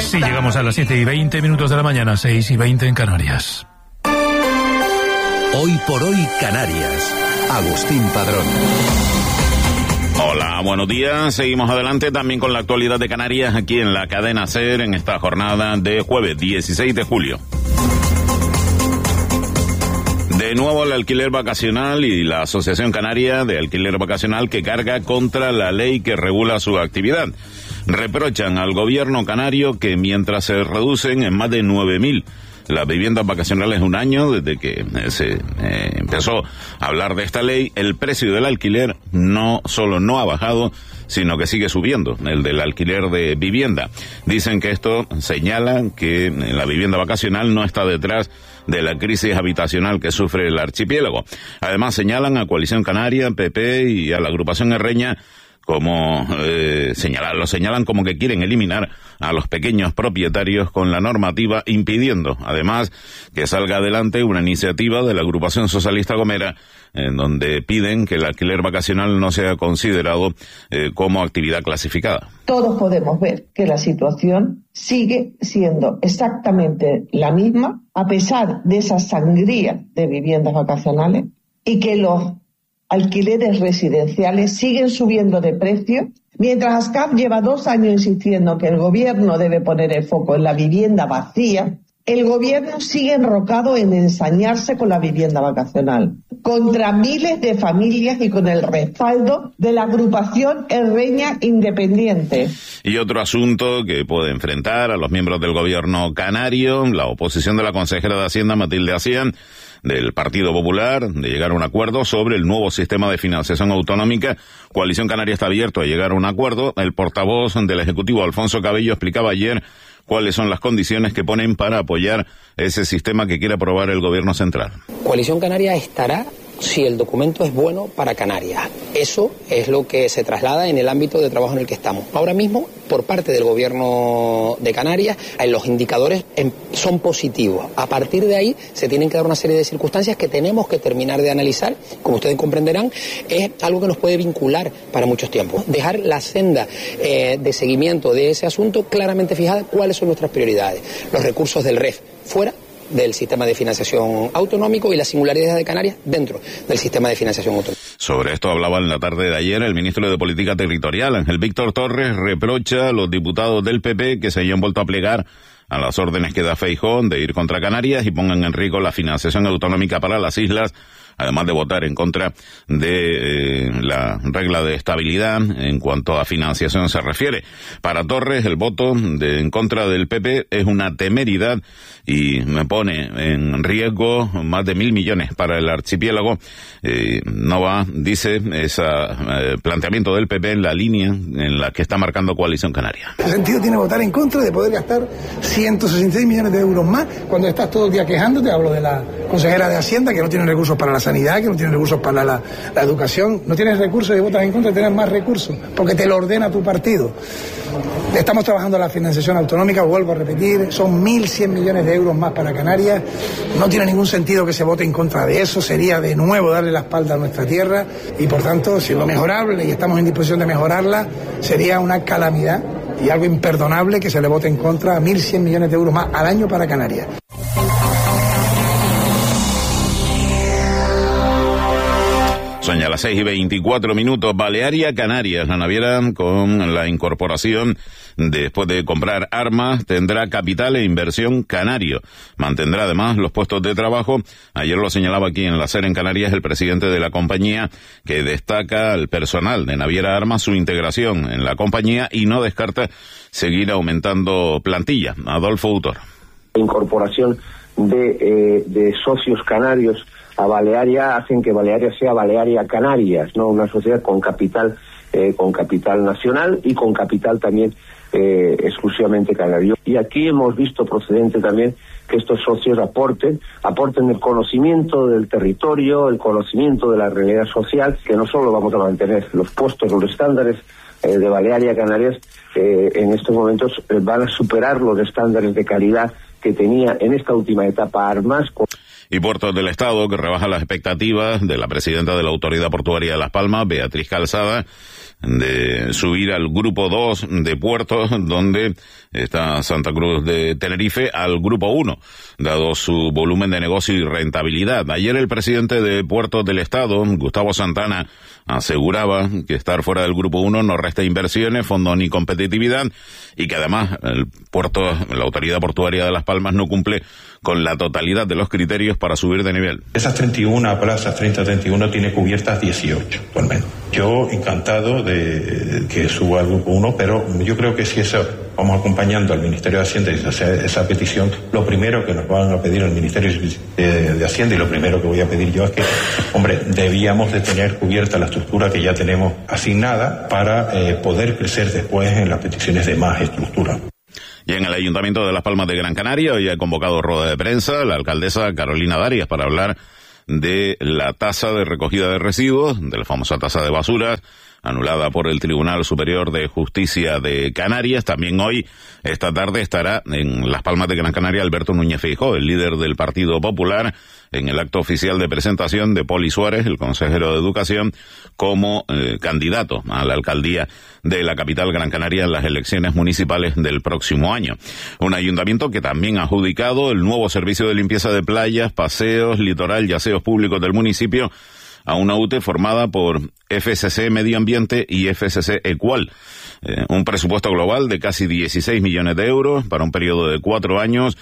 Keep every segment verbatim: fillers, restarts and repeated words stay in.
Sí, llegamos a las siete y veinte minutos de la mañana, seis y veinte en Canarias. Hoy por hoy Canarias. Agustín Padrón. Hola, buenos días. Seguimos adelante también con la actualidad de Canarias aquí en la cadena SER en esta jornada de jueves dieciséis de julio. De nuevo el alquiler vacacional y la Asociación Canaria de Alquiler Vacacional que carga contra la ley que regula su actividad. Reprochan al gobierno canario que mientras se reducen en más de nueve mil las viviendas vacacionales un año desde que eh, se eh, empezó a hablar de esta ley, el precio del alquiler no solo no ha bajado, sino que sigue subiendo, el del alquiler de vivienda. Dicen que esto señala que la vivienda vacacional no está detrás de la crisis habitacional que sufre el archipiélago. Además señalan a Coalición Canaria, P P y a la agrupación herreña como eh, señalar, lo señalan como que quieren eliminar a los pequeños propietarios con la normativa, impidiendo además que salga adelante una iniciativa de la agrupación socialista Gomera en donde piden que el alquiler vacacional no sea considerado eh, como actividad clasificada. Todos podemos ver que la situación sigue siendo exactamente la misma a pesar de esa sangría de viviendas vacacionales y que los alquileres residenciales siguen subiendo de precio, mientras ASCAF lleva dos años insistiendo que el gobierno debe poner el foco en la vivienda vacía. El gobierno sigue enrocado en ensañarse con la vivienda vacacional, contra miles de familias y con el respaldo de la agrupación herreña independiente. Y otro asunto que puede enfrentar a los miembros del gobierno canario, la oposición de la consejera de Hacienda, Matilde Acián, del Partido Popular, de llegar a un acuerdo sobre el nuevo sistema de financiación autonómica. Coalición Canaria está abierto a llegar a un acuerdo. El portavoz del Ejecutivo, Alfonso Cabello, explicaba ayer cuáles son las condiciones que ponen para apoyar ese sistema que quiere aprobar el gobierno central. Coalición Canaria estará si el documento es bueno para Canarias. Eso es lo que se traslada en el ámbito de trabajo en el que estamos. Ahora mismo, por parte del gobierno de Canarias, los indicadores son positivos. A partir de ahí se tienen que dar una serie de circunstancias que tenemos que terminar de analizar. Como ustedes comprenderán, es algo que nos puede vincular para muchos tiempos. Dejar la senda eh, de seguimiento de ese asunto claramente fijada, cuáles son nuestras prioridades. Los recursos del R E F fuera del sistema de financiación autonómico y las singularidades de Canarias dentro del sistema de financiación autonómico. Sobre esto hablaba en la tarde de ayer el ministro de Política Territorial, Ángel Víctor Torres, reprocha a los diputados del P P que se hayan vuelto a plegar a las órdenes que da Feijóo de ir contra Canarias y pongan en riesgo la financiación autonómica para las islas, además de votar en contra de eh, la regla de estabilidad en cuanto a financiación se refiere. Para Torres, el voto de, en contra del P P es una temeridad y me pone en riesgo más de mil millones para el archipiélago. Eh, no va, dice, ese eh, planteamiento del P P en la línea en la que está marcando Coalición Canaria. ¿Qué sentido tiene votar en contra de poder gastar ciento sesenta y seis millones de euros más cuando estás todo el día quejándote? Hablo de la consejera de Hacienda que no tiene recursos para la sanidad, que no tiene recursos para la, la educación. No tienes recursos y votas en contra de tener más recursos porque te lo ordena tu partido. Estamos trabajando la financiación autonómica, vuelvo a repetir, son mil cien millones de euros más para Canarias. No tiene ningún sentido que se vote en contra de eso, sería de nuevo darle la espalda a nuestra tierra y por tanto, si lo mejorable y estamos en disposición de mejorarla, sería una calamidad y algo imperdonable que se le vote en contra a mil cien millones de euros más al año para Canarias. Son ya las seis y veinticuatro minutos. Balearia Canarias, la naviera con la incorporación, después de comprar armas, tendrá capital e inversión canario. Mantendrá además los puestos de trabajo. Ayer lo señalaba aquí en la SER en Canarias el presidente de la compañía, que destaca al personal de Naviera Armas su integración en la compañía y no descarta seguir aumentando plantilla. Adolfo Autor. Incorporación de, eh, de socios canarios a Balearia hacen que Balearia sea Balearia Canarias, ¿no? Una sociedad con capital eh, con capital nacional y con capital también eh, exclusivamente canario. Y aquí hemos visto procedente también que estos socios aporten, aporten el conocimiento del territorio, el conocimiento de la realidad social, que no solo vamos a mantener los puestos, los estándares eh, de Balearia Canarias, eh, en estos momentos eh, van a superar los estándares de calidad que tenía en esta última etapa Armas. Y Puertos del Estado, que rebaja las expectativas de la presidenta de la Autoridad Portuaria de Las Palmas, Beatriz Calzada, de subir al grupo dos de puertos, donde está Santa Cruz de Tenerife, al grupo uno, dado su volumen de negocio y rentabilidad. Ayer el presidente de Puertos del Estado, Gustavo Santana, aseguraba que estar fuera del grupo uno no resta inversiones, fondos ni competitividad, y que además el puerto, la Autoridad Portuaria de Las Palmas no cumple con la totalidad de los criterios para subir de nivel. Esas treinta y una plazas, treinta, treinta y uno, tiene cubiertas dieciocho actualmente. Yo encantado de que suba al grupo uno, pero yo creo que si eso vamos acompañando al Ministerio de Hacienda y esa, esa petición, lo primero que nos van a pedir al Ministerio de, de Hacienda, y lo primero que voy a pedir yo es que, hombre, debíamos de tener cubierta la estructura que ya tenemos asignada para eh, poder crecer después en las peticiones de más estructura. Y en el Ayuntamiento de Las Palmas de Gran Canaria hoy ha convocado rueda de prensa la alcaldesa Carolina Darias para hablar de la tasa de recogida de residuos, de la famosa tasa de basuras, anulada por el Tribunal Superior de Justicia de Canarias. También hoy, esta tarde, estará en Las Palmas de Gran Canaria Alberto Núñez Feijóo, el líder del Partido Popular, en el acto oficial de presentación de Poli Suárez, el consejero de Educación, como eh, candidato a la alcaldía de la capital Gran Canaria en las elecciones municipales del próximo año. Un ayuntamiento que también ha adjudicado el nuevo servicio de limpieza de playas, paseos, litoral y aseos públicos del municipio a una U T E formada por F S C Medio Ambiente y F S C Equal. Eh, un presupuesto global de casi dieciséis millones de euros para un periodo de cuatro años,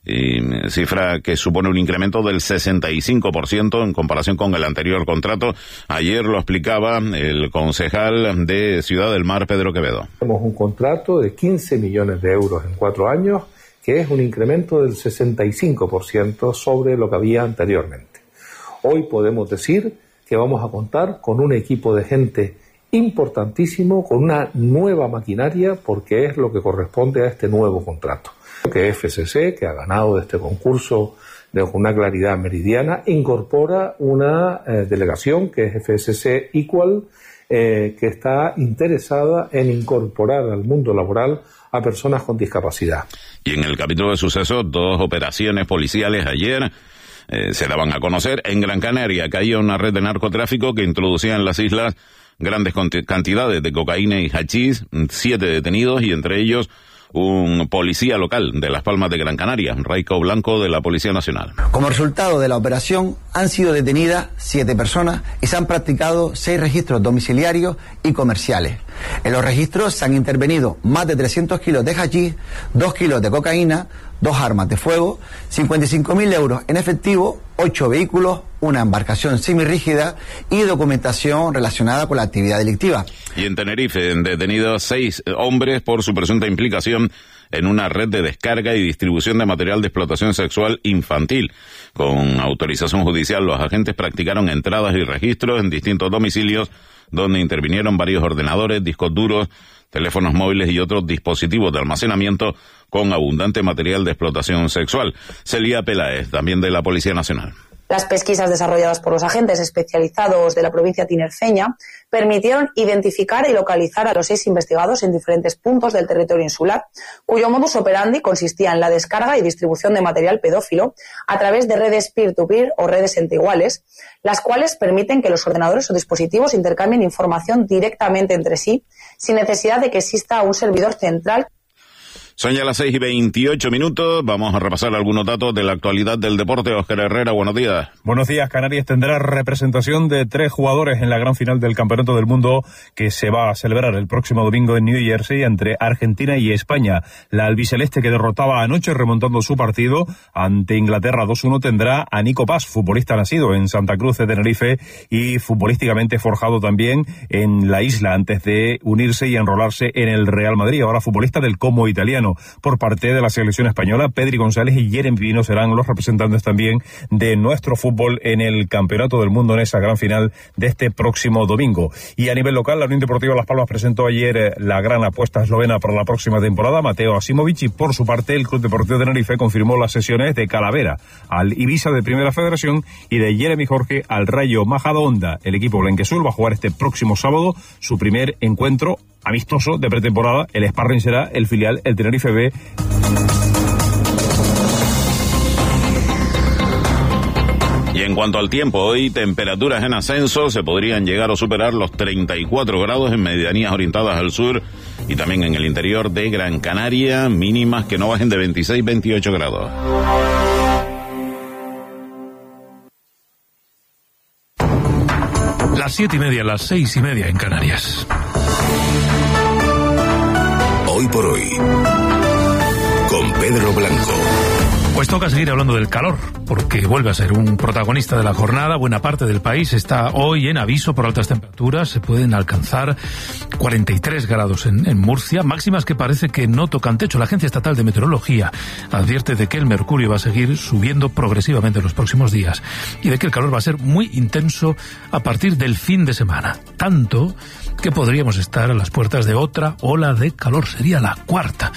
y cifra que supone un incremento del sesenta y cinco por ciento en comparación con el anterior contrato. Ayer lo explicaba el concejal de Ciudad del Mar, Pedro Quevedo. Tenemos un contrato de quince millones de euros en cuatro años, que es un incremento del sesenta y cinco por ciento sobre lo que había anteriormente. Hoy podemos decir que vamos a contar con un equipo de gente importantísimo, con una nueva maquinaria, porque es lo que corresponde a este nuevo contrato. Que F S C, que ha ganado este concurso de una claridad meridiana, incorpora una eh, delegación que es F S C Equal, eh, que está interesada en incorporar al mundo laboral a personas con discapacidad. Y en el capítulo de sucesos, dos operaciones policiales ayer eh, se daban a conocer. En Gran Canaria caía una red de narcotráfico que introducía en las islas grandes cantidades de cocaína y hachís, siete detenidos, y entre ellos un policía local de Las Palmas de Gran Canaria, Raico Blanco, de la Policía Nacional. Como resultado de la operación han sido detenidas siete personas y se han practicado seis registros domiciliarios y comerciales. En los registros se han intervenido más de trescientos kilos de hachís, dos kilos de cocaína, dos armas de fuego, cincuenta y cinco mil euros en efectivo, ocho vehículos, una embarcación semirrígida y documentación relacionada con la actividad delictiva. Y en Tenerife, detenidos seis hombres por su presunta implicación en una red de descarga y distribución de material de explotación sexual infantil. Con autorización judicial, los agentes practicaron entradas y registros en distintos domicilios, donde intervinieron varios ordenadores, discos duros, teléfonos móviles y otros dispositivos de almacenamiento con abundante material de explotación sexual. Celia Peláez, también de la Policía Nacional. Las pesquisas desarrolladas por los agentes especializados de la provincia tinerfeña permitieron identificar y localizar a los seis investigados en diferentes puntos del territorio insular, cuyo modus operandi consistía en la descarga y distribución de material pedófilo a través de redes peer-to-peer o redes entre iguales, las cuales permiten que los ordenadores o dispositivos intercambien información directamente entre sí, sin necesidad de que exista un servidor central. Son ya las seis y veintiocho minutos. Vamos a repasar algunos datos de la actualidad del deporte. Óscar Herrera, buenos días. Buenos días. Canarias tendrá representación de tres jugadores en la gran final del Campeonato del Mundo que se va a celebrar el próximo domingo en New Jersey entre Argentina y España. La albiceleste, que derrotaba anoche remontando su partido ante Inglaterra dos uno, tendrá a Nico Paz, futbolista nacido en Santa Cruz de Tenerife y futbolísticamente forjado también en la isla antes de unirse y enrolarse en el Real Madrid. Ahora futbolista del Como italiano. Por parte de la selección española, Pedri González y Jeremy Pino serán los representantes también de nuestro fútbol en el Campeonato del Mundo en esa gran final de este próximo domingo. Y a nivel local, la Unión Deportiva Las Palmas presentó ayer la gran apuesta eslovena para la próxima temporada, Mateo Asimovic, y por su parte el Club Deportivo de Tenerife confirmó las sesiones de Calavera al Ibiza de Primera Federación y de Jeremy Jorge al Rayo Majadahonda. El equipo blanquiazul va a jugar este próximo sábado su primer encuentro amistoso de pretemporada. El sparring será el filial, el Tenerife B. Y en cuanto al tiempo, hoy temperaturas en ascenso, se podrían llegar a superar los treinta y cuatro grados en medianías orientadas al sur y también en el interior de Gran Canaria, mínimas que no bajen de veintiséis a veintiocho grados. Las siete y media, las seis y media en Canarias. Hoy por hoy, con Pedro Blanco. Pues toca seguir hablando del calor, porque vuelve a ser un protagonista de la jornada. Buena parte del país está hoy en aviso por altas temperaturas. Se pueden alcanzar cuarenta y tres grados en, en Murcia, máximas que parece que no tocan techo. La Agencia Estatal de Meteorología advierte de que el mercurio va a seguir subiendo progresivamente en los próximos días y de que el calor va a ser muy intenso a partir del fin de semana. Tanto que podríamos estar a las puertas de otra ola de calor. Sería la cuarta.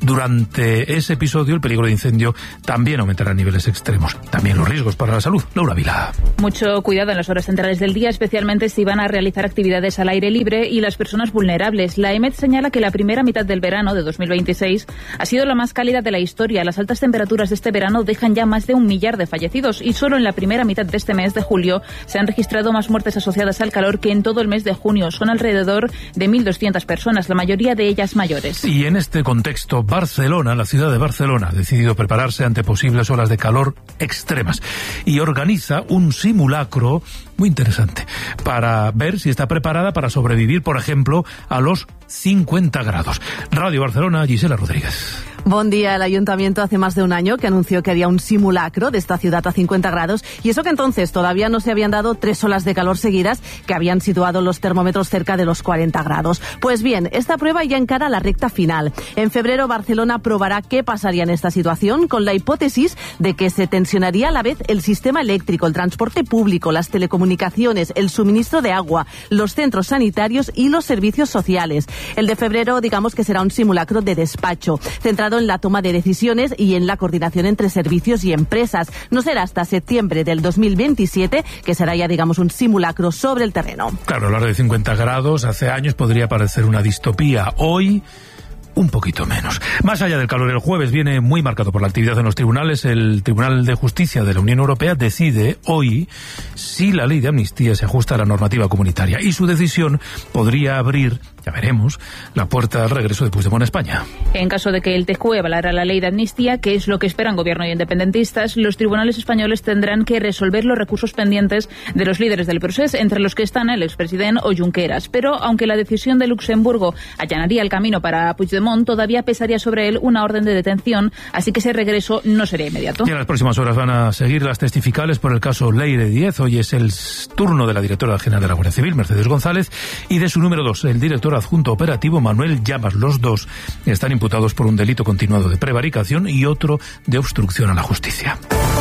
Durante ese episodio, el peligro de incendio también aumentará a niveles extremos. También los riesgos para la salud. Laura Vila. Mucho cuidado en las horas centrales del día, especialmente si van a realizar actividades al aire libre y las personas vulnerables. La E M E T señala que la primera mitad del verano de dos mil veintiséis ha sido la más cálida de la historia. Las altas temperaturas de este verano dejan ya más de un millar de fallecidos y solo en la primera mitad de este mes de julio se han registrado más muertes asociadas al calor que en todo el mes de junio. Son alrededor de mil doscientas personas, la mayoría de ellas mayores. Y en este contexto, Barcelona, la ciudad de Barcelona, ha decidido prepararse ante posibles olas de calor extremas y organiza un simulacro muy interesante para ver si está preparada para sobrevivir, por ejemplo, a los cincuenta grados. Radio Barcelona, Gisela Rodríguez. Buen día. El Ayuntamiento hace más de un año que anunció que haría un simulacro de esta ciudad a cincuenta grados y eso que entonces todavía no se habían dado tres olas de calor seguidas que habían situado los termómetros cerca de los cuarenta grados. Pues bien, esta prueba ya encara la recta final. En febrero Barcelona probará qué pasaría en esta situación con la hipótesis de que se tensionaría a la vez el sistema eléctrico, el transporte público, las telecomunicaciones, el suministro de agua, los centros sanitarios y los servicios sociales. El de febrero, digamos que será un simulacro de despacho, centrado en la toma de decisiones y en la coordinación entre servicios y empresas. No será hasta septiembre del dos mil veintisiete, que será ya, digamos, un simulacro sobre el terreno. Claro, hablar de cincuenta grados hace años podría parecer una distopía. Hoy, un poquito menos. Más allá del calor, el jueves viene muy marcado por la actividad en los tribunales. El Tribunal de Justicia de la Unión Europea decide hoy si la ley de amnistía se ajusta a la normativa comunitaria y su decisión podría abrir, ya veremos, la puerta al regreso de Puigdemont a España. En caso de que el T J U E avalara la ley de amnistía, que es lo que esperan gobierno y independentistas, los tribunales españoles tendrán que resolver los recursos pendientes de los líderes del procés, entre los que están el expresidente o Junqueras. Pero aunque la decisión de Luxemburgo allanaría el camino para Puigdemont, todavía pesaría sobre él una orden de detención, así que ese regreso no sería inmediato. Y en las próximas horas van a seguir las testificales por el caso Leire Díez. Hoy es el turno de la directora general de la Guardia Civil, Mercedes González, y de su número dos, el director adjunto operativo, Manuel Llamas. Los dos están imputados por un delito continuado de prevaricación y otro de obstrucción a la justicia.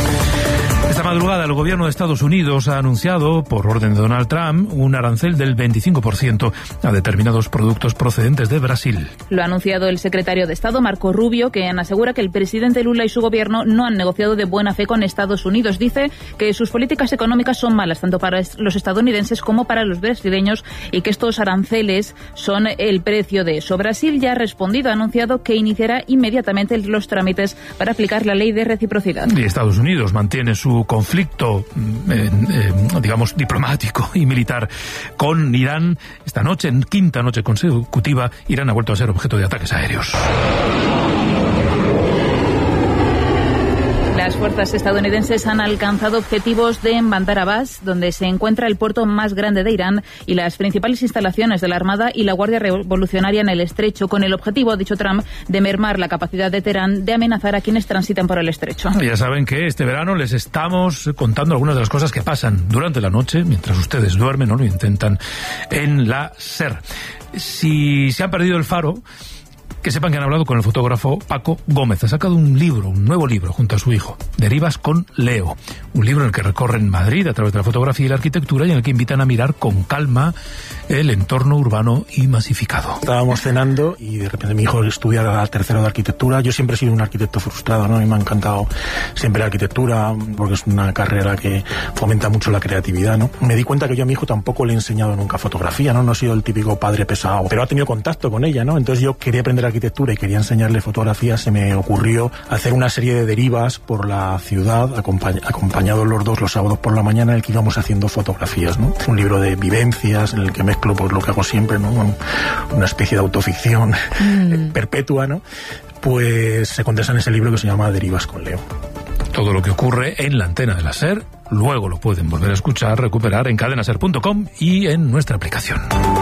Esta madrugada el gobierno de Estados Unidos ha anunciado, por orden de Donald Trump, un arancel del veinticinco por ciento a determinados productos procedentes de Brasil. Lo ha anunciado el secretario de Estado, Marco Rubio, quien asegura que el presidente Lula y su gobierno no han negociado de buena fe con Estados Unidos. Dice que sus políticas económicas son malas tanto para los estadounidenses como para los brasileños y que estos aranceles son el precio de eso. Brasil ya ha respondido, ha anunciado que iniciará inmediatamente los trámites para aplicar la ley de reciprocidad. Y Estados Unidos mantiene su conflicto, eh, eh, digamos, diplomático y militar con Irán. Esta noche, en quinta noche consecutiva, Irán ha vuelto a ser objeto de ataques aéreos. Las fuerzas estadounidenses han alcanzado objetivos de Bandar Abbas, donde se encuentra el puerto más grande de Irán y las principales instalaciones de la Armada y la Guardia Revolucionaria en el estrecho, con el objetivo, ha dicho Trump, de mermar la capacidad de Teherán de amenazar a quienes transitan por el estrecho. Ya saben que este verano les estamos contando algunas de las cosas que pasan durante la noche, mientras ustedes duermen o lo intentan, en la SER. Si se han perdido el faro, que sepan que han hablado con el fotógrafo Paco Gómez. Ha sacado un libro, un nuevo libro, junto a su hijo, Derivas con Leo. Un libro en el que recorren Madrid a través de la fotografía y la arquitectura y en el que invitan a mirar con calma el entorno urbano y masificado. Estábamos cenando y de repente mi hijo estudia la tercero de arquitectura. Yo siempre he sido un arquitecto frustrado, ¿no? Y me ha encantado siempre la arquitectura porque es una carrera que fomenta mucho la creatividad, ¿no? Me di cuenta que yo a mi hijo tampoco le he enseñado nunca fotografía, ¿no? No he sido el típico padre pesado, pero ha tenido contacto con ella, ¿no? Entonces yo quería aprender a arquitectura y quería enseñarle fotografías, se me ocurrió hacer una serie de derivas por la ciudad, acompañ- acompañados los dos los sábados por la mañana, en el que íbamos haciendo fotografías, ¿no? Un libro de vivencias en el que mezclo pues lo que hago siempre, ¿no? Una especie de autoficción mm. perpetua, ¿no? Pues se condensa en ese libro que se llama Derivas con Leo. Todo lo que ocurre en la antena de la SER, luego lo pueden volver a escuchar, recuperar en cadena ser punto com y en nuestra aplicación.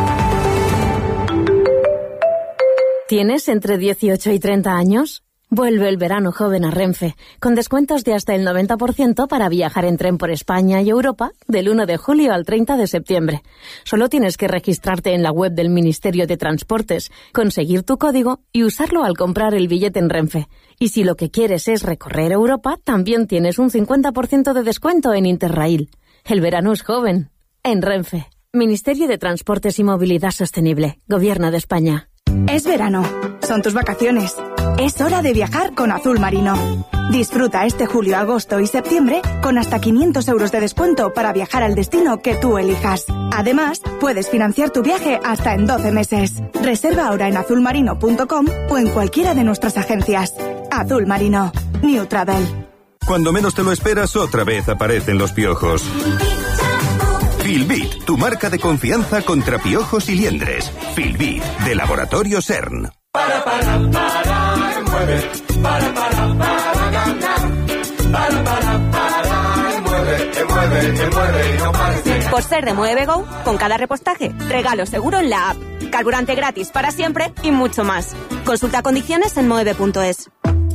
¿Tienes entre dieciocho y treinta años? Vuelve el verano joven a Renfe, con descuentos de hasta el noventa por ciento para viajar en tren por España y Europa del uno de julio al treinta de septiembre. Solo tienes que registrarte en la web del Ministerio de Transportes, conseguir tu código y usarlo al comprar el billete en Renfe. Y si lo que quieres es recorrer Europa, también tienes un cincuenta por ciento de descuento en Interrail. El verano es joven. En Renfe. Ministerio de Transportes y Movilidad Sostenible. Gobierno de España. Es verano. Son tus vacaciones. Es hora de viajar con Azul Marino. Disfruta este julio, agosto y septiembre con hasta quinientos euros de descuento para viajar al destino que tú elijas. Además, puedes financiar tu viaje hasta en doce meses. Reserva ahora en azul marino punto com o en cualquiera de nuestras agencias. Azul Marino. New Travel. Cuando menos te lo esperas, otra vez aparecen los piojos. Filbit, tu marca de confianza contra piojos y liendres. Filbit, de Laboratorio CERN. Para, para, para, mueve. Para, para, para ganar. Para, para, para, mueve, te mueve, te mueve y no parece. Por ser de Mueve Go, con cada repostaje, regalo seguro en la app. Carburante gratis para siempre y mucho más. Consulta condiciones en mueve punto es.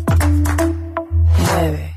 Mueve.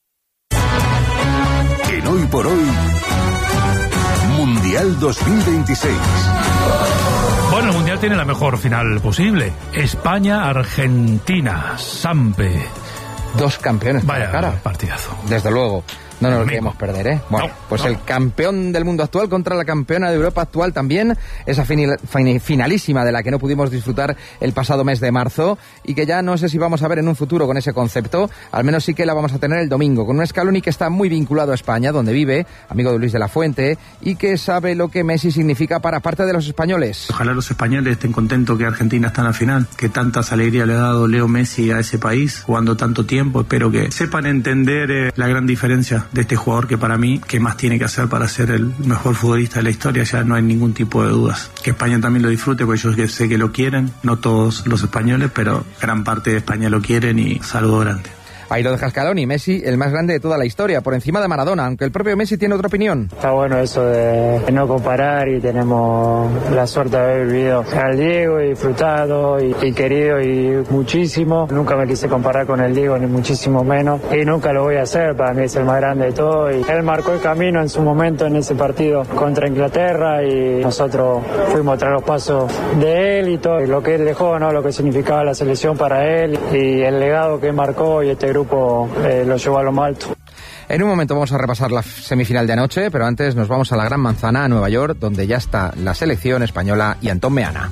En Hoy por Hoy, Mundial dos mil veintiséis. Bueno, el Mundial tiene la mejor final posible. España-Argentina. Sampe. Dos campeones. Vaya cara. Partidazo. Desde luego. No nos lo queremos perder, ¿eh? Bueno, no, pues no. el campeón del mundo actual contra la campeona de Europa actual también. Esa final, finalísima de la que no pudimos disfrutar el pasado mes de marzo y que ya no sé si vamos a ver en un futuro con ese concepto. Al menos sí que la vamos a tener el domingo con un Scaloni que está muy vinculado a España, donde vive, amigo de Luis de la Fuente, y que sabe lo que Messi significa para parte de los españoles. Ojalá los españoles estén contentos que Argentina está en la final, que tantas alegrías le ha dado Leo Messi a ese país, jugando tanto tiempo. Espero que sepan entender eh, la gran diferencia de este jugador, que para mí, ¿qué más tiene que hacer para ser el mejor futbolista de la historia? Ya no hay ningún tipo de dudas. Que España también lo disfrute, porque yo sé que lo quieren, no todos los españoles, pero gran parte de España lo quieren y saludo grande. Ahí lo deja Scaloni, Messi, el más grande de toda la historia, por encima de Maradona, aunque el propio Messi tiene otra opinión. Está bueno eso de no comparar y tenemos la suerte de haber vivido al Diego y disfrutado y, y querido y muchísimo. Nunca me quise comparar con el Diego, ni muchísimo menos, y nunca lo voy a hacer, para mí es el más grande de todo y él marcó el camino en su momento en ese partido contra Inglaterra y nosotros fuimos tras los pasos de él y todo y lo que él dejó, ¿no? Lo que significaba la selección para él y el legado que marcó y este grupo eh, lo llevó a lo más alto. En un momento vamos a repasar la semifinal de anoche, pero antes nos vamos a la Gran Manzana, a Nueva York, donde ya está la selección española y Antón Meana.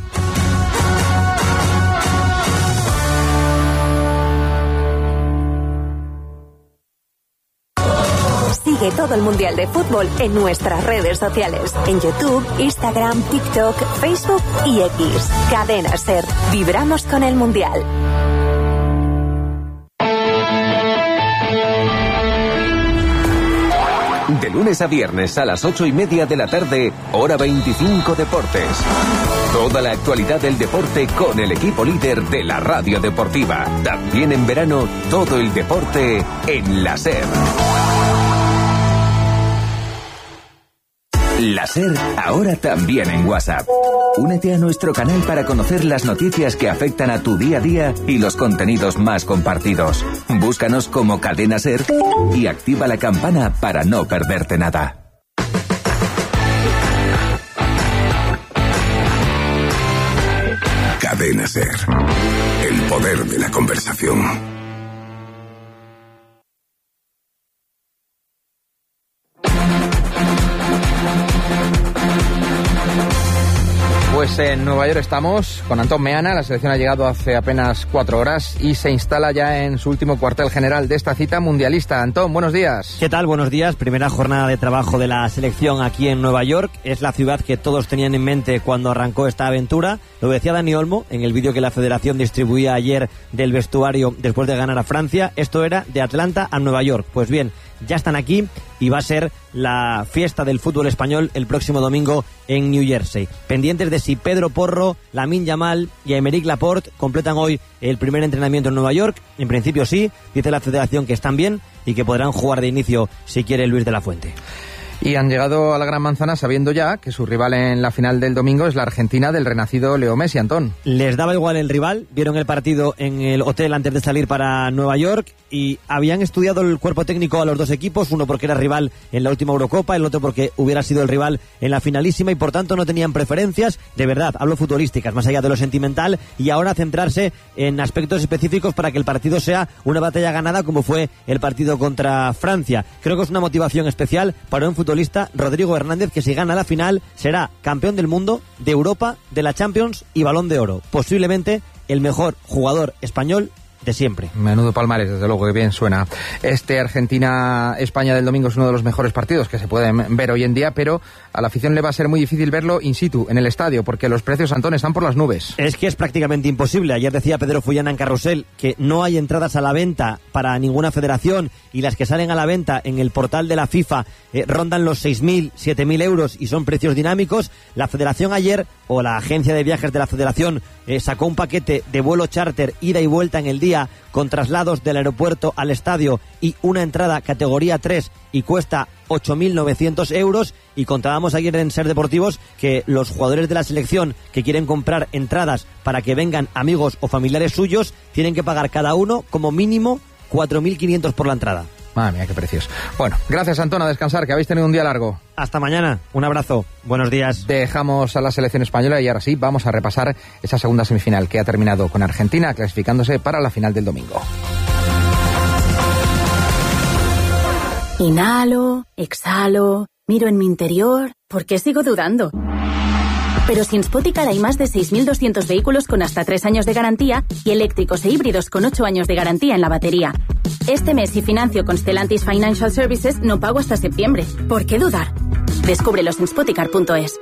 Sigue todo el Mundial de Fútbol en nuestras redes sociales. En YouTube, Instagram, TikTok, Facebook y X. Cadena SER. Vibramos con el Mundial. De lunes a viernes a las ocho y media de la tarde, hora veinticinco Deportes. Toda la actualidad del deporte con el equipo líder de la radio deportiva. También en verano, todo el deporte en la SER. La SER, ahora también en WhatsApp. Únete a nuestro canal para conocer las noticias que afectan a tu día a día y los contenidos más compartidos. Búscanos como Cadena SER y activa la campana para no perderte nada. Cadena SER. El poder de la conversación. Pues Pues en Nueva York estamos con Antón Meana. La selección ha llegado hace apenas cuatro horas y se instala ya en su último cuartel general de esta cita mundialista. Antón, buenos días. ¿Qué tal? Buenos días. Primera jornada de trabajo de la selección aquí en Nueva York. Es la ciudad que todos tenían en mente cuando arrancó esta aventura. Lo decía Dani Olmo en el vídeo que la federación distribuía ayer del vestuario después de ganar a Francia. Esto era de Atlanta a Nueva York. Pues bien, ya están aquí y va a ser la fiesta del fútbol español el próximo domingo en New Jersey. Pendientes de si Pedro Porro, Lamine Yamal y Aymeric Laporte completan hoy el primer entrenamiento en Nueva York. En principio sí, dice la federación que están bien y que podrán jugar de inicio si quiere Luis de la Fuente. Y han llegado a la Gran Manzana sabiendo ya que su rival en la final del domingo es la Argentina del renacido Leo Messi, Antón. Les daba igual el rival, vieron el partido en el hotel antes de salir para Nueva York y habían estudiado el cuerpo técnico a los dos equipos, uno porque era rival en la última Eurocopa, el otro porque hubiera sido el rival en la finalísima y por tanto no tenían preferencias, de verdad, hablo futbolísticas, más allá de lo sentimental, y ahora centrarse en aspectos específicos para que el partido sea una batalla ganada como fue el partido contra Francia. Creo que es una motivación especial para un futbolista Rodrigo Hernández, que si gana la final será campeón del mundo, de Europa, de la Champions y Balón de Oro. Posiblemente el mejor jugador español de siempre. Menudo palmarés, desde luego, que bien suena. Este Argentina-España del domingo es uno de los mejores partidos que se pueden ver hoy en día, pero a la afición le va a ser muy difícil verlo in situ, en el estadio, porque los precios, Antón, están por las nubes. Es que es prácticamente imposible. Ayer decía Pedro Fullana en Carrusel que no hay entradas a la venta para ninguna federación y las que salen a la venta en el portal de la FIFA eh, rondan los seis mil, siete mil euros y son precios dinámicos. La federación ayer, o la agencia de viajes de la federación, eh, sacó un paquete de vuelo charter ida y vuelta en el día con traslados del aeropuerto al estadio y una entrada categoría tres y cuesta ocho mil novecientos euros, y contábamos ayer en Ser Deportivos que los jugadores de la selección que quieren comprar entradas para que vengan amigos o familiares suyos tienen que pagar cada uno como mínimo cuatro mil quinientos por la entrada. Madre mía, qué precios. Bueno, gracias, Antón, a descansar, que habéis tenido un día largo. Hasta mañana, un abrazo, buenos días. Dejamos a la selección española y ahora sí, vamos a repasar esa segunda semifinal que ha terminado con Argentina clasificándose para la final del domingo. Inhalo, exhalo, miro en mi interior. ¿Por qué sigo dudando? Pero si en Spoticar hay más de seis mil doscientos vehículos con hasta tres años de garantía y eléctricos e híbridos con ocho años de garantía en la batería. Este mes, si financio con Stellantis Financial Services, no pago hasta septiembre. ¿Por qué dudar? Descúbrelos en spoticar punto es.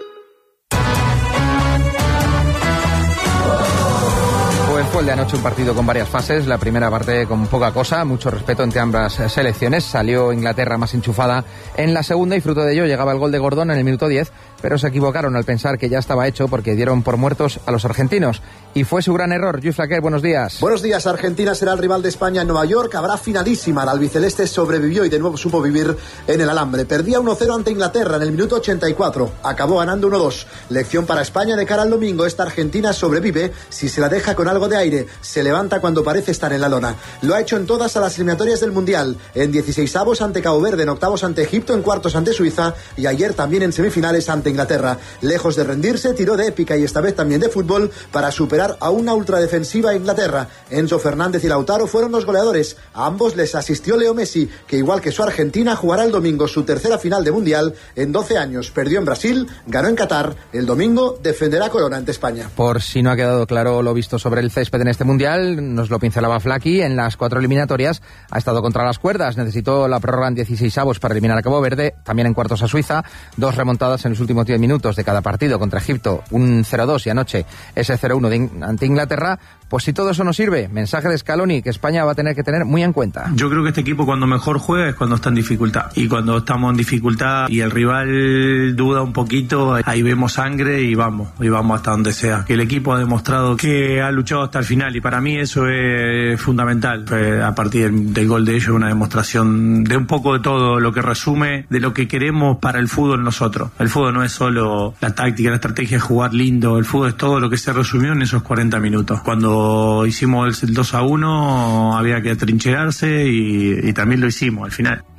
Fue el de anoche un partido con varias fases. La primera parte con poca cosa, mucho respeto entre ambas selecciones. Salió Inglaterra más enchufada en la segunda y fruto de ello llegaba el gol de Gordon en el minuto diez, pero se equivocaron al pensar que ya estaba hecho porque dieron por muertos a los argentinos. Y fue su gran error. Luis Flaquer, buenos días. Buenos días. Argentina será el rival de España en Nueva York. Habrá finalísima. La albiceleste sobrevivió y de nuevo supo vivir en el alambre. Perdía uno cero ante Inglaterra en el minuto ochenta y cuatro. Acabó ganando uno dos. Lección para España de cara al domingo. Esta Argentina sobrevive si se la deja con algo de aire. Se levanta cuando parece estar en la lona. Lo ha hecho en todas a las eliminatorias del Mundial. En dieciseisavos ante Cabo Verde, en octavos ante Egipto, en cuartos ante Suiza y ayer también en semifinales ante Inglaterra. Lejos de rendirse, tiró de épica y esta vez también de fútbol para superar a una ultradefensiva Inglaterra. Enzo Fernández y Lautaro fueron los goleadores. A ambos les asistió Leo Messi, que igual que su Argentina jugará el domingo su tercera final de Mundial en doce años. Perdió en Brasil, ganó en Qatar. El domingo defenderá corona ante España. Por si no ha quedado claro lo visto sobre el césped en este Mundial, nos lo pincelaba Flaki. En las cuatro eliminatorias ha estado contra las cuerdas. Necesitó la prórroga en dieciseisavos para eliminar a Cabo Verde, también en cuartos a Suiza. Dos remontadas en los últimos diez minutos de cada partido contra Egipto, un cero dos y anoche ese cero uno ante Inglaterra. Pues si todo eso no sirve, mensaje de Scaloni que España va a tener que tener muy en cuenta. Yo creo que este equipo cuando mejor juega es cuando está en dificultad, y cuando estamos en dificultad y el rival duda un poquito, ahí vemos sangre y vamos, y vamos hasta donde sea. Que el equipo ha demostrado que ha luchado hasta el final y para mí eso es fundamental. Eh, a partir del, del gol de ellos, una demostración de un poco de todo, lo que resume de lo que queremos para el fútbol nosotros. El fútbol no es solo la táctica, la estrategia, es jugar lindo, el fútbol es todo lo que se resumió en esos cuarenta minutos. Cuando hicimos el dos a uno había que atrincherarse y, y también lo hicimos al final.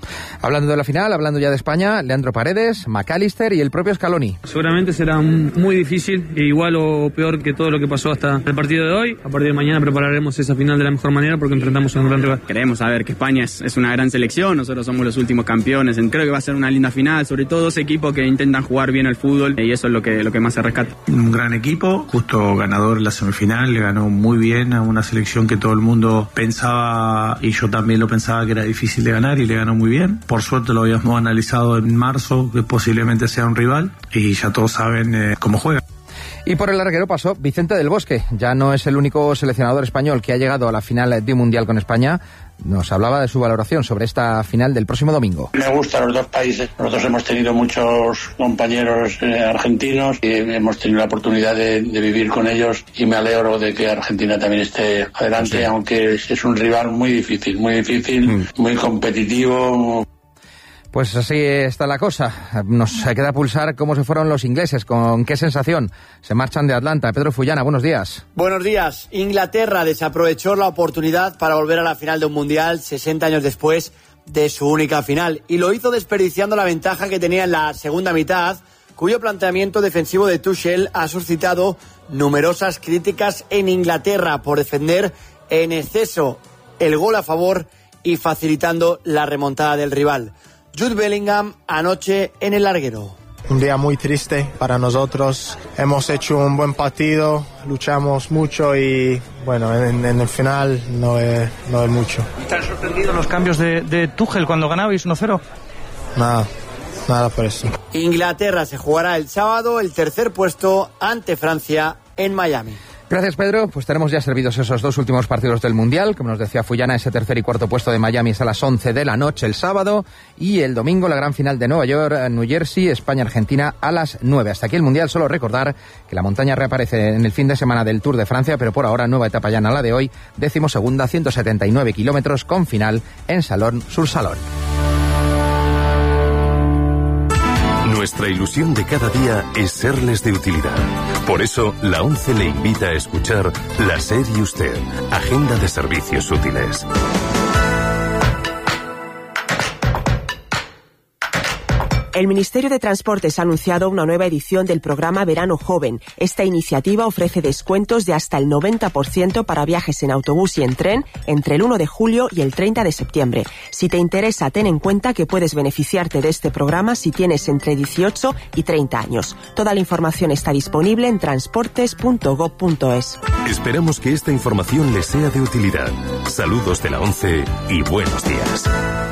Hablando de la final, hablando ya de España, Leandro Paredes, McAllister y el propio Scaloni. Seguramente será muy difícil, igual o peor que todo lo que pasó hasta el partido de hoy. A partir de mañana prepararemos esa final de la mejor manera porque enfrentamos a un gran rival. Queremos saber que España es, es una gran selección, nosotros somos los últimos campeones. Creo que va a ser una linda final, sobre todo dos equipos que intentan jugar bien al fútbol y eso es lo que, lo que más se rescata. Un gran equipo, justo ganador en la semifinal, le ganó muy bien a una selección que todo el mundo pensaba, y yo también lo pensaba, que era difícil de ganar, y le ganó muy bien. Por suerte lo habíamos analizado en marzo, que posiblemente sea un rival, y ya todos saben eh, cómo juega. Y por el larguero pasó Vicente del Bosque. Ya no es el único seleccionador español que ha llegado a la final de un mundial con España. Nos hablaba de su valoración sobre esta final del próximo domingo. Me gustan los dos países. Nosotros hemos tenido muchos compañeros eh, argentinos y hemos tenido la oportunidad de, de vivir con ellos, y me alegro de que Argentina también esté adelante, sí. Aunque es un rival muy difícil, muy difícil, mm. muy competitivo. Pues así está la cosa. Nos queda pulsar cómo se fueron los ingleses, con qué sensación se marchan de Atlanta. Pedro Fullana, buenos días. Buenos días. Inglaterra desaprovechó la oportunidad para volver a la final de un mundial sesenta años después de su única final, y lo hizo desperdiciando la ventaja que tenía en la segunda mitad, cuyo planteamiento defensivo de Tuchel ha suscitado numerosas críticas en Inglaterra por defender en exceso el gol a favor y facilitando la remontada del rival. Jude Bellingham anoche en el larguero. Un día muy triste para nosotros. Hemos hecho un buen partido, luchamos mucho y bueno, en, en el final no es, no es mucho. ¿Están sorprendidos los cambios de, de Tuchel cuando ganabais uno cero? Nada, nada por eso. Inglaterra se jugará el sábado el tercer puesto ante Francia en Miami. Gracias, Pedro. Pues tenemos ya servidos esos dos últimos partidos del Mundial. Como nos decía Fullana, ese tercer y cuarto puesto de Miami es a las once de la noche el sábado. Y el domingo la gran final de Nueva York, New Jersey, España-Argentina a las nueve. Hasta aquí el Mundial. Solo recordar que la montaña reaparece en el fin de semana del Tour de Francia, pero por ahora nueva etapa llana la de hoy, decimosegunda, ciento setenta y nueve kilómetros con final en Salón-sur-Salón. Nuestra ilusión de cada día es serles de utilidad. Por eso, la ONCE le invita a escuchar La SER y Usted, Agenda de Servicios Útiles. El Ministerio de Transportes ha anunciado una nueva edición del programa Verano Joven. Esta iniciativa ofrece descuentos de hasta el noventa por ciento para viajes en autobús y en tren entre el uno de julio y el treinta de septiembre. Si te interesa, ten en cuenta que puedes beneficiarte de este programa si tienes entre dieciocho y treinta años. Toda la información está disponible en transportes punto gob punto es. Esperamos que esta información les sea de utilidad. Saludos de la ONCE y buenos días.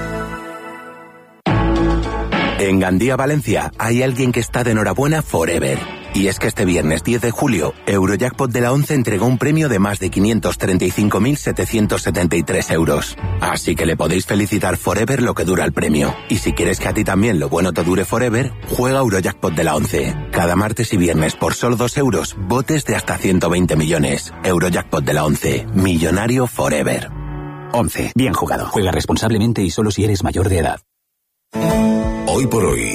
En Gandía, Valencia, hay alguien que está de enhorabuena forever. Y es que este viernes diez de julio, Eurojackpot de la ONCE entregó un premio de más de quinientos treinta y cinco mil setecientos setenta y tres euros. Así que le podéis felicitar forever lo que dura el premio. Y si quieres que a ti también lo bueno te dure forever, juega Eurojackpot de la ONCE. Cada martes y viernes por solo dos euros, botes de hasta ciento veinte millones. Eurojackpot de la ONCE. Millonario forever. ONCE. Bien jugado. Juega responsablemente y solo si eres mayor de edad. Hoy por hoy,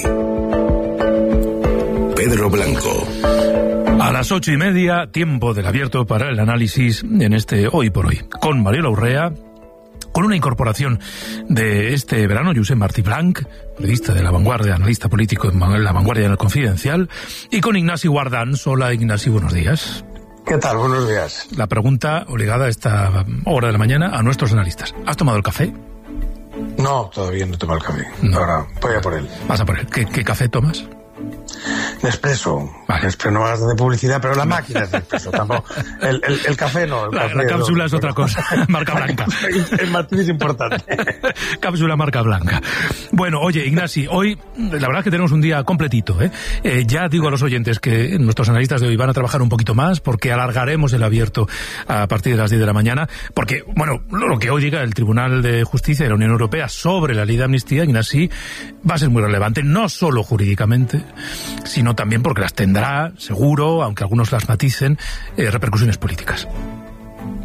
Pedro Blanco. A las ocho y media, tiempo del abierto para el análisis en este Hoy por Hoy. Con Mariola Urrea, con una incorporación de este verano, Josep Martí Blanc, periodista de La Vanguardia, analista político en La Vanguardia en el Confidencial, y con Ignasi Guardans. Hola, Ignasi, buenos días. ¿Qué tal? Buenos días. La pregunta obligada a esta hora de la mañana a nuestros analistas. ¿Has tomado el café? No, todavía no tomo el café. No. Ahora voy a por él. Vas a por él. ¿Qué, qué café tomas? Nespresso. Vale. Nespresso, no más de publicidad, pero la máquina es Nespresso. Tampoco. El, el, el café no. El la, café la cápsula no, es otra cosa. Marca blanca. El matiz es importante. Cápsula marca blanca. Bueno, oye, Ignasi, hoy la verdad es que tenemos un día completito, ¿eh? Eh, ya digo a los oyentes que nuestros analistas de hoy van a trabajar un poquito más porque alargaremos el abierto a partir de las diez de la mañana. Porque, bueno, lo que hoy diga el Tribunal de Justicia de la Unión Europea sobre la ley de amnistía, Ignasi, va a ser muy relevante, no solo jurídicamente, sino también porque las tendrá, seguro, aunque algunos las maticen, eh, repercusiones políticas.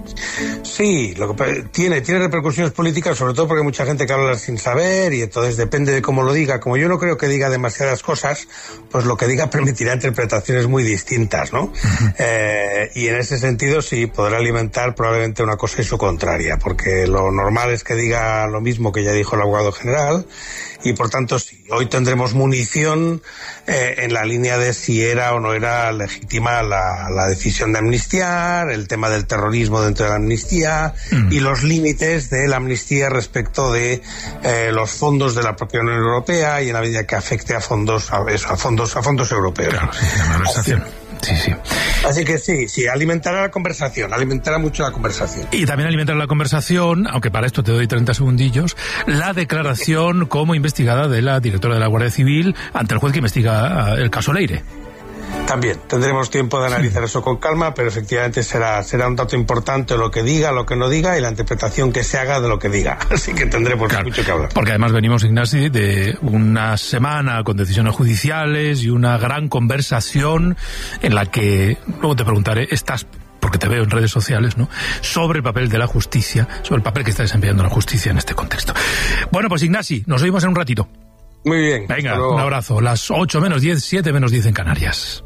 Sí, lo que tiene, tiene repercusiones políticas, sobre todo porque hay mucha gente que habla sin saber y entonces depende de cómo lo diga. Como yo no creo que diga demasiadas cosas, pues lo que diga permitirá interpretaciones muy distintas, ¿no? Uh-huh. Eh, y en ese sentido sí podrá alimentar probablemente una cosa y su contraria, porque lo normal es que diga lo mismo que ya dijo el abogado general. Y por tanto, sí, hoy tendremos munición eh, en la línea de si era o no era legítima la, la decisión de amnistiar, el tema del terrorismo dentro de la amnistía mm. y los límites de la amnistía respecto de eh, los fondos de la propia Unión Europea y en la medida que afecte a fondos a, eso, a fondos a fondos europeos. Claro, sí, la malversación. Sí, sí. Así que sí, sí, alimentará la conversación, alimentará mucho la conversación. Y también alimentará la conversación, aunque para esto te doy treinta segundillos, la declaración como investigada de la directora de la Guardia Civil ante el juez que investiga el caso Leire. También tendremos tiempo de analizar eso con calma, pero efectivamente será será un dato importante lo que diga, lo que no diga y la interpretación que se haga de lo que diga. Así que tendremos claro, mucho que hablar. Porque además venimos, Ignasi, de una semana con decisiones judiciales y una gran conversación en la que, luego te preguntaré, estás, porque te veo en redes sociales, ¿no?, sobre el papel de la justicia, sobre el papel que está desempeñando la justicia en este contexto. Bueno, pues Ignasi, nos oímos en un ratito. Muy bien. Venga, un abrazo. Las ocho menos diez, siete menos diez en Canarias.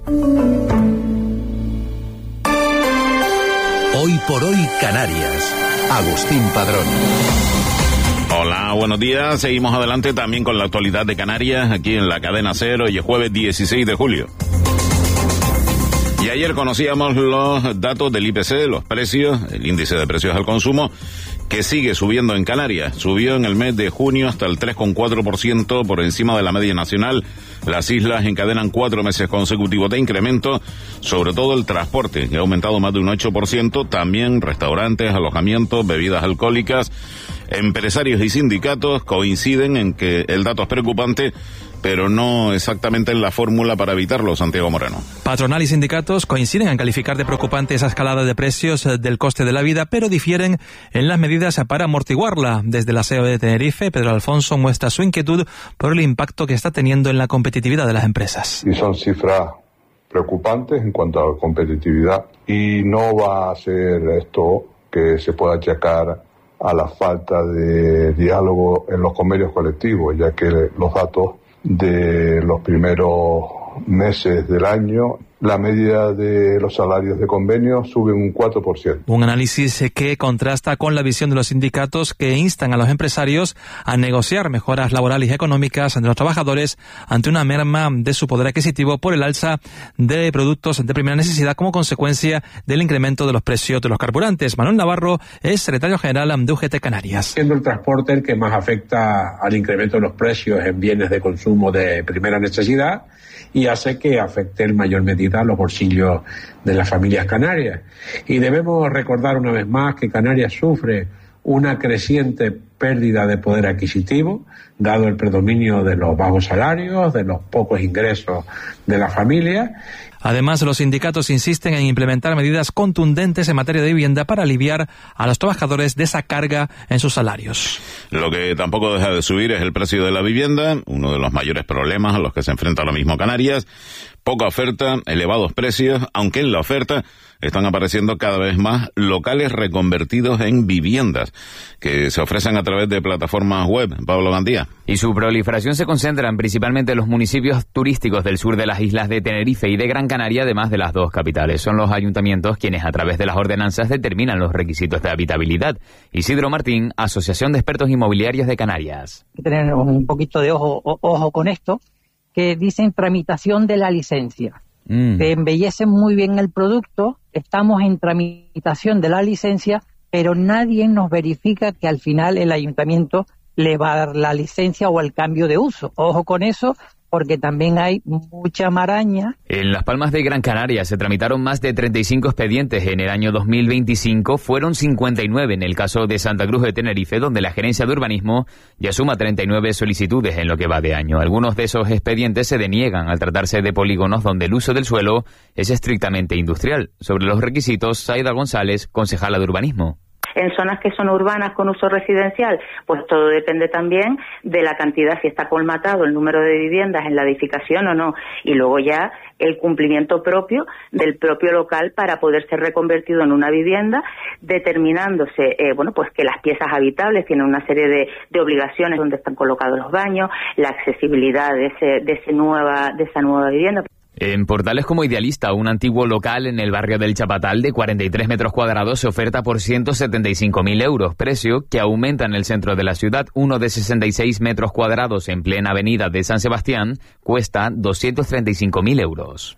Hoy por hoy Canarias. Agustín Padrón. Hola, buenos días. Seguimos adelante también con la actualidad de Canarias aquí en la cadena Cero. Hoy es jueves dieciséis de julio. Y ayer conocíamos los datos del I P C, los precios, el índice de precios al consumo, que sigue subiendo en Canarias. Subió en el mes de junio hasta el tres coma cuatro por ciento por encima de la media nacional. Las islas encadenan cuatro meses consecutivos de incremento, sobre todo el transporte, que ha aumentado más de un ocho por ciento. También restaurantes, alojamientos, bebidas alcohólicas. Empresarios y sindicatos coinciden en que el dato es preocupante, pero no exactamente en la fórmula para evitarlo, Santiago Moreno. Patronal y sindicatos coinciden en calificar de preocupante esa escalada de precios del coste de la vida, pero difieren en las medidas para amortiguarla. Desde la C E O de Tenerife, Pedro Alfonso muestra su inquietud por el impacto que está teniendo en la competitividad de las empresas. Y son cifras preocupantes en cuanto a la competitividad, y no va a ser esto que se pueda achacar a la falta de diálogo en los convenios colectivos, ya que los datos de los primeros meses del año, la media de los salarios de convenio sube un cuatro por ciento. Un análisis que contrasta con la visión de los sindicatos, que instan a los empresarios a negociar mejoras laborales y económicas de los trabajadores ante una merma de su poder adquisitivo por el alza de productos de primera necesidad como consecuencia del incremento de los precios de los carburantes. Manuel Navarro es secretario general de U G T Canarias. Siendo el transporte el que más afecta al incremento de los precios en bienes de consumo de primera necesidad, y hace que afecte en mayor medida a los bolsillos de las familias canarias. Y debemos recordar una vez más que Canarias sufre una creciente pérdida de poder adquisitivo, dado el predominio de los bajos salarios, de los pocos ingresos de la familia. Además, los sindicatos insisten en implementar medidas contundentes en materia de vivienda para aliviar a los trabajadores de esa carga en sus salarios. Lo que tampoco deja de subir es el precio de la vivienda, uno de los mayores problemas a los que se enfrenta ahora mismo Canarias. Poca oferta, elevados precios, aunque en la oferta están apareciendo cada vez más locales reconvertidos en viviendas que se ofrecen a través de plataformas web. Pablo Gandía. Y su proliferación se concentra en principalmente los municipios turísticos del sur de las islas de Tenerife y de Gran Canaria, además de las dos capitales. Son los ayuntamientos quienes a través de las ordenanzas determinan los requisitos de habitabilidad. Isidro Martín, Asociación de Expertos Inmobiliarios de Canarias. Hay que tener un poquito de ojo, ojo con esto, que dicen tramitación de la licencia. Mm. Te embellecen muy bien el producto, estamos en tramitación de la licencia, pero nadie nos verifica que al final el ayuntamiento le va a dar la licencia o el cambio de uso. Ojo con eso, porque también hay mucha maraña. En Las Palmas de Gran Canaria se tramitaron más de treinta y cinco expedientes en el año dos mil veinticinco, fueron cincuenta y nueve en el caso de Santa Cruz de Tenerife, donde la Gerencia de Urbanismo ya suma treinta y nueve solicitudes en lo que va de año. Algunos de esos expedientes se deniegan al tratarse de polígonos donde el uso del suelo es estrictamente industrial. Sobre los requisitos, Saida González, concejala de Urbanismo. En zonas que son urbanas con uso residencial, pues todo depende también de la cantidad, si está colmatado el número de viviendas en la edificación o no, y luego ya el cumplimiento propio del propio local para poder ser reconvertido en una vivienda, determinándose, eh, bueno, pues que las piezas habitables tienen una serie de, de obligaciones donde están colocados los baños, la accesibilidad de ese, de ese nueva, de esa nueva vivienda. En portales como Idealista, un antiguo local en el barrio del Chapatal de cuarenta y tres metros cuadrados se oferta por ciento setenta y cinco mil euros, precio que aumenta en el centro de la ciudad. Uno de sesenta y seis metros cuadrados en plena avenida de San Sebastián cuesta doscientos treinta y cinco mil euros.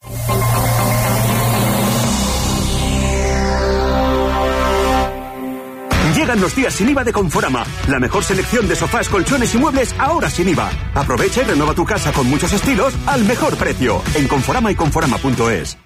Llegan los días sin I V A de Conforama. La mejor selección de sofás, colchones y muebles ahora sin I V A. Aprovecha y renueva tu casa con muchos estilos al mejor precio. En Conforama y Conforama punto es.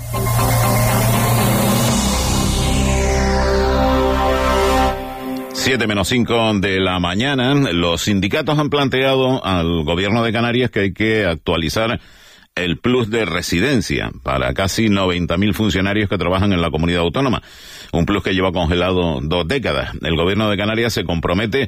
Siete menos cinco de la mañana. Los sindicatos han planteado al gobierno de Canarias que hay que actualizar el plus de residencia para casi noventa mil funcionarios que trabajan en la comunidad autónoma. Un plus que lleva congelado dos décadas. El gobierno de Canarias se compromete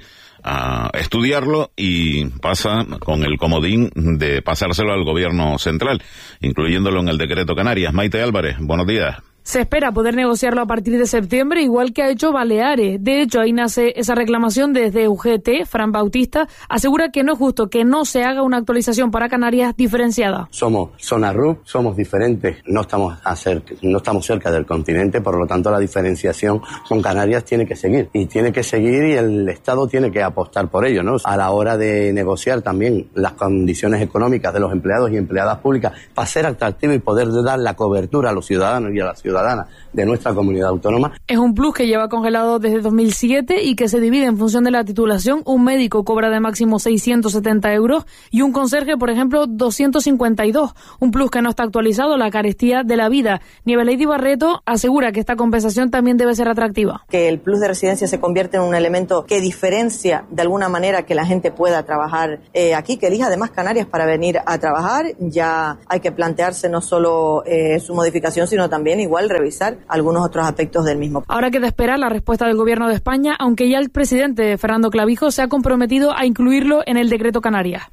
a estudiarlo y pasa con el comodín de pasárselo al gobierno central, incluyéndolo en el decreto Canarias. Maite Álvarez, buenos días. Se espera poder negociarlo a partir de septiembre, igual que ha hecho Baleares. De hecho, ahí nace esa reclamación desde U G T. Fran Bautista asegura que no es justo que no se haga una actualización para Canarias diferenciada. Somos zona R U P, somos diferentes, no estamos, a cerca, no estamos cerca del continente, por lo tanto la diferenciación con Canarias tiene que seguir. Y tiene que seguir y el Estado tiene que apostar por ello, ¿no? A la hora de negociar también las condiciones económicas de los empleados y empleadas públicas para ser atractivo y poder dar la cobertura a los ciudadanos y a las ciudadanas de nuestra comunidad autónoma. Es un plus que lleva congelado desde dos mil siete y que se divide en función de la titulación. Un médico cobra de máximo seiscientos setenta euros y un conserje, por ejemplo, doscientos cincuenta y dos. Un plus que no está actualizado, la carestía de la vida. Niebelady Barreto asegura que esta compensación también debe ser atractiva. Que el plus de residencia se convierte en un elemento que diferencia de alguna manera que la gente pueda trabajar eh, aquí, que elija además Canarias para venir a trabajar. Ya hay que plantearse no solo eh, su modificación, sino también igual revisar algunos otros aspectos del mismo. Ahora queda esperar la respuesta del gobierno de España, aunque ya el presidente Fernando Clavijo se ha comprometido a incluirlo en el decreto Canarias.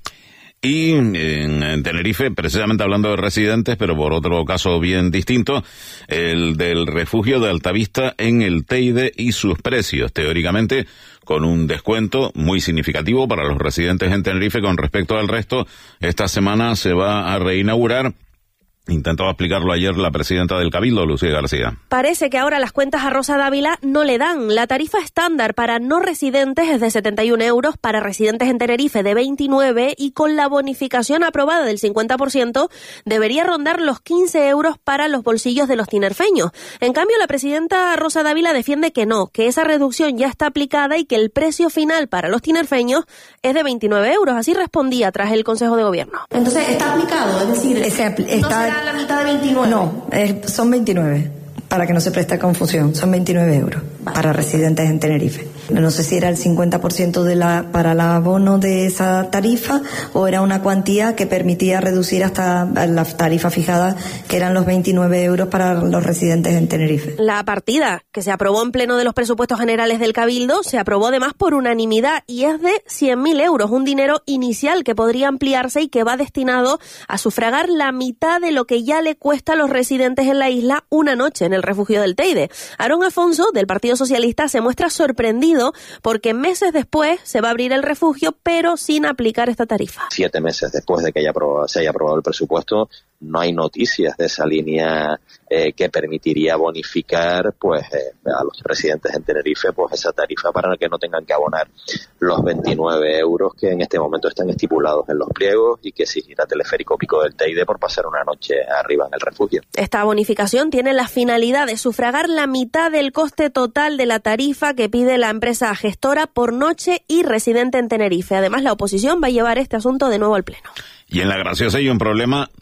Y en Tenerife, precisamente hablando de residentes, pero por otro caso bien distinto, el del refugio de Altavista en el Teide y sus precios, teóricamente con un descuento muy significativo para los residentes en Tenerife con respecto al resto. Esta semana se va a reinaugurar. Intentaba explicarlo ayer la presidenta del Cabildo, Lucía García. Parece que ahora las cuentas a Rosa Dávila no le dan. La tarifa estándar para no residentes es de setenta y un euros, para residentes en Tenerife de veintinueve, y con la bonificación aprobada del cincuenta por ciento debería rondar los quince euros para los bolsillos de los tinerfeños. En cambio, la presidenta Rosa Dávila defiende que no, que esa reducción ya está aplicada y que el precio final para los tinerfeños es de veintinueve euros. Así respondía tras el Consejo de Gobierno. Entonces, ¿está aplicado? Es decir, Ese, ¿no será la mitad de veintinueve? No, eh, son veintinueve, para que no se preste confusión, son veintinueve euros vale. Para residentes en Tenerife. No sé si era el cincuenta por ciento de la, para el abono de esa tarifa o era una cuantía que permitía reducir hasta la tarifa fijada, que eran los veintinueve euros para los residentes en Tenerife. La partida, que se aprobó en pleno de los presupuestos generales del Cabildo, se aprobó además por unanimidad y es de cien mil euros, un dinero inicial que podría ampliarse y que va destinado a sufragar la mitad de lo que ya le cuesta a los residentes en la isla una noche en el refugio del Teide. Aarón Afonso, del Partido Socialista, se muestra sorprendido porque meses después se va a abrir el refugio, pero sin aplicar esta tarifa. Siete meses después de que haya aprobado, se haya aprobado el presupuesto, no hay noticias de esa línea eh, que permitiría bonificar pues eh, a los residentes en Tenerife pues esa tarifa para que no tengan que abonar los veintinueve euros que en este momento están estipulados en los pliegos y que exigirá Teleférico Pico del Teide por pasar una noche arriba en el refugio. Esta bonificación tiene la finalidad de sufragar la mitad del coste total de la tarifa que pide la empresa gestora por noche y residente en Tenerife. Además, la oposición va a llevar este asunto de nuevo al Pleno. Y en La Graciosa hay un problema que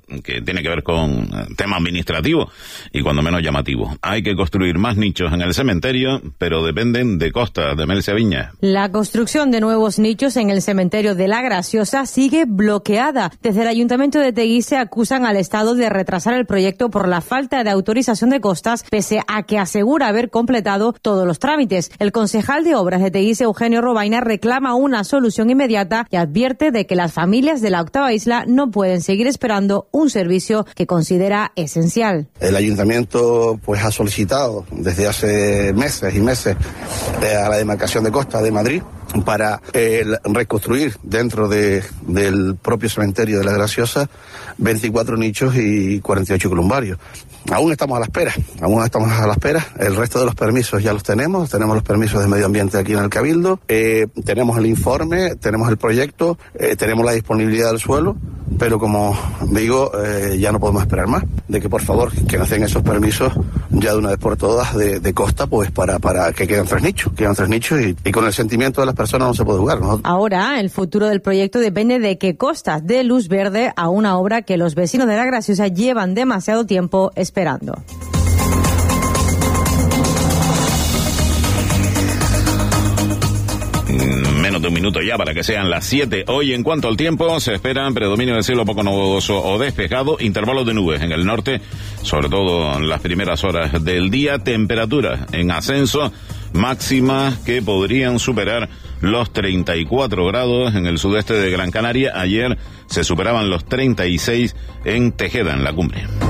tiene que ver con tema administrativo y cuando menos llamativo. Hay que construir más nichos en el cementerio, pero dependen de costas, de Melcia Viña. La construcción de nuevos nichos en el cementerio de La Graciosa sigue bloqueada. Desde el Ayuntamiento de Teguise acusan al Estado de retrasar el proyecto por la falta de autorización de costas, pese a que asegura haber completado todos los trámites. El concejal de Obras de Teguise, Eugenio Robaina, reclama una solución inmediata y advierte de que las familias de la octava isla no pueden seguir esperando un servicio que considera esencial. El Ayuntamiento pues ha solicitado desde hace meses y meses eh, a la demarcación de costa de Madrid para eh, reconstruir dentro de, del propio cementerio de La Graciosa veinticuatro nichos y cuarenta y ocho columbarios. Aún estamos a la espera, aún estamos a la espera. El resto de los permisos ya los tenemos, tenemos los permisos de medio ambiente aquí en el Cabildo, eh, tenemos el informe, tenemos el proyecto, eh, tenemos la disponibilidad del suelo, pero como digo, eh, ya no podemos esperar más. De que por favor, que nos den esos permisos ya de una vez por todas de, de costa, pues para, para que quedan tres nichos, quedan tres nichos y, y con el sentimiento de las personas no se puede jugar, ¿no? Ahora, el futuro del proyecto depende de que costas dé luz verde a una obra que los vecinos de La Graciosa llevan demasiado tiempo esperando. Menos de un minuto ya para que sean las siete. Hoy, en cuanto al tiempo, se esperan predominio de cielo poco nuboso o despejado, intervalos de nubes en el norte, sobre todo en las primeras horas del día, temperaturas en ascenso, máximas que podrían superar los treinta y cuatro grados en el sudeste de Gran Canaria. Ayer se superaban los treinta y seis en Tejeda, en la cumbre.